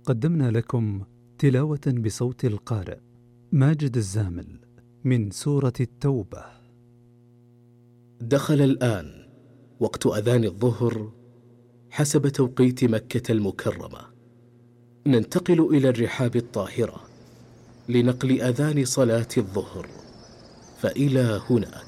قدمنا لكم تلاوة بصوت القارئ ماجد الزامل من سورة التوبة. دخل الآن وقت أذان الظهر حسب توقيت مكة المكرمة. ننتقل إلى الرحاب الطاهرة لنقل أذان صلاة الظهر، فإلى هناك.